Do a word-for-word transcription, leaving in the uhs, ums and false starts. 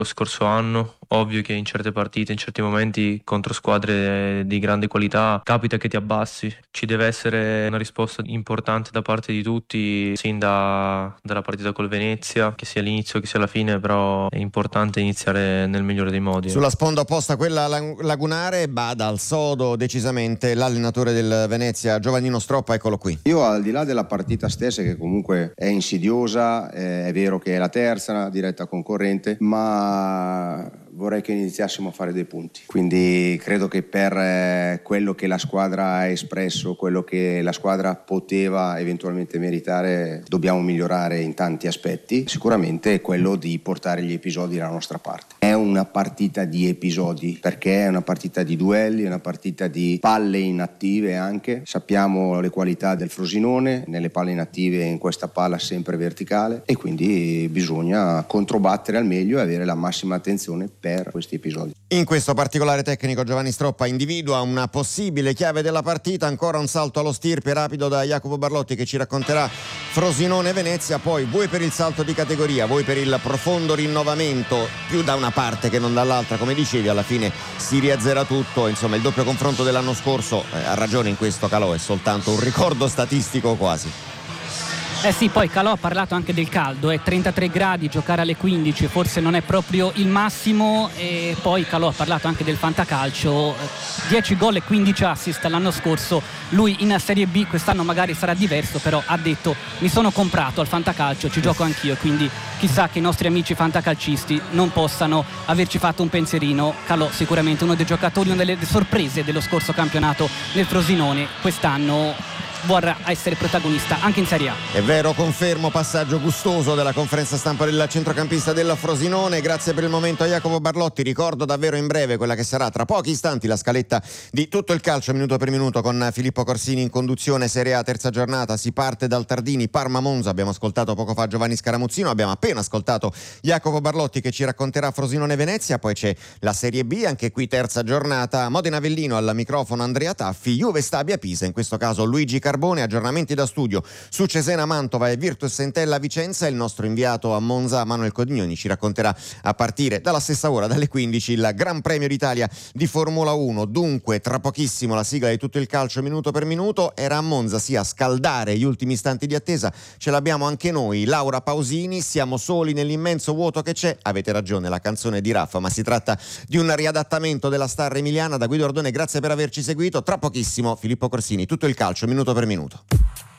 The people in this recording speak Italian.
lo scorso anno. Ovvio che in certe partite, in certi momenti contro squadre di grande qualità capita che ti abbassi. Ci deve essere una risposta importante da parte di tutti sin da, dalla partita col Venezia, che sia all'inizio che sia alla fine, però è importante iniziare nel migliore dei modi. Sulla sponda opposta, quella lagunare, bada al sodo decisamente l'allenatore del Venezia, Giovannino Stroppa, eccolo qui. Io, al di là della partita stessa, che comunque è insidiosa, è vero che è la terza diretta concorrente, ma vorrei che iniziassimo a fare dei punti. Quindi credo che per quello che la squadra ha espresso, quello che la squadra poteva eventualmente meritare, dobbiamo migliorare in tanti aspetti. Sicuramente è quello di portare gli episodi dalla nostra parte. È una partita di episodi, perché è una partita di duelli, è una partita di palle inattive anche. Sappiamo le qualità del Frosinone nelle palle inattive, in questa palla sempre verticale, e quindi bisogna controbattere al meglio e avere la massima attenzione per questi episodi. In questo particolare tecnico Giovanni Stroppa individua una possibile chiave della partita. Ancora un salto allo stirpe rapido da Jacopo Barlotti, che ci racconterà Frosinone-Venezia, poi voi per il salto di categoria, voi per il profondo rinnovamento, più da una parte che non dall'altra, come dicevi, alla fine si riazzera tutto. Insomma, il doppio confronto dell'anno scorso, eh, ha ragione in questo Calò, è soltanto un ricordo statistico quasi. Eh sì, poi Calò ha parlato anche del caldo, è trentatré gradi, giocare alle quindici forse non è proprio il massimo. E poi Calò ha parlato anche del fantacalcio, dieci gol e quindici assist l'anno scorso, lui in Serie B, quest'anno magari sarà diverso, però ha detto: mi sono comprato al fantacalcio, ci gioco anch'io, quindi chissà che i nostri amici fantacalcisti non possano averci fatto un pensierino. Calò sicuramente uno dei giocatori, una delle sorprese dello scorso campionato nel Frosinone, quest'anno vorrà essere protagonista anche in Serie A. È vero, confermo, passaggio gustoso della conferenza stampa del centrocampista della Frosinone. Grazie per il momento a Jacopo Barlotti. Ricordo davvero in breve quella che sarà tra pochi istanti la scaletta di Tutto il calcio minuto per minuto, con Filippo Corsini in conduzione. Serie A, terza giornata, si parte dal Tardini, Parma-Monza. Abbiamo ascoltato poco fa Giovanni Scaramuzzino, abbiamo appena ascoltato Jacopo Barlotti che ci racconterà Frosinone-Venezia. Poi c'è la Serie B, anche qui terza giornata, Modena-Avellino, al microfono Andrea Taffi, Juve-Stabia-Pisa, in questo caso Luigi Carbone. Aggiornamenti da studio su Cesena Mantova e Virtus Entella Vicenza. Il nostro inviato a Monza, Manuel Codignoni, ci racconterà a partire dalla stessa ora, dalle quindici, il Gran Premio d'Italia di Formula uno. Dunque tra pochissimo la sigla di Tutto il calcio minuto per minuto. Era a Monza sì a scaldare gli ultimi istanti di attesa, ce l'abbiamo anche noi, Laura Pausini. Siamo soli nell'immenso vuoto che c'è. Avete ragione, la canzone di Raffa, ma si tratta di un riadattamento della star emiliana da Guido Ordone. Grazie per averci seguito. Tra pochissimo Filippo Corsini, Tutto il calcio minuto per minuto.